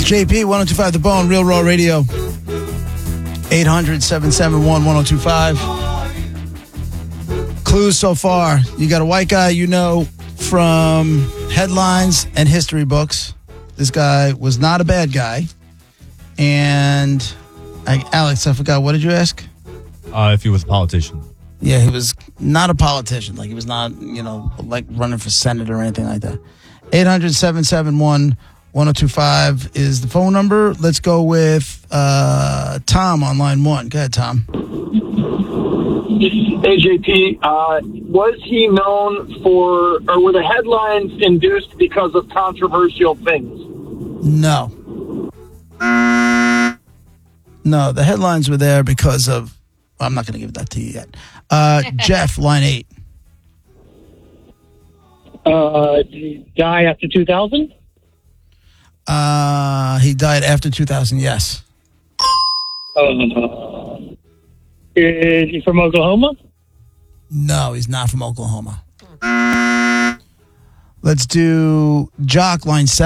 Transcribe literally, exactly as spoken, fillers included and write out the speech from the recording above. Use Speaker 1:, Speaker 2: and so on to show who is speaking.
Speaker 1: J P, one oh two point five The Bone, Real Raw Radio. eight hundred, seven seven one, one oh two five. Clues so far. You got a white guy you know from headlines and history books. This guy was not a bad guy. And I, Alex, I forgot. What did you ask?
Speaker 2: Uh, if he was a politician.
Speaker 1: Yeah, he was not a politician. Like, he was not, you know, like running for Senate or anything like that. eight hundred, seven seven one, one oh two five is the phone number. Let's go with uh, Tom on line one. Go ahead, Tom.
Speaker 3: Hey, J P, uh, was he known for, or were the headlines induced because of controversial things?
Speaker 1: No. No, the headlines were there because of, well, I'm not going to give that to you yet. Uh, Jeff, line eight.
Speaker 3: Uh, did he die after two thousand?
Speaker 1: Uh, he died after two thousand, yes.
Speaker 3: Uh, is he from Oklahoma?
Speaker 1: No, he's not from Oklahoma. Let's do Jock, line seven.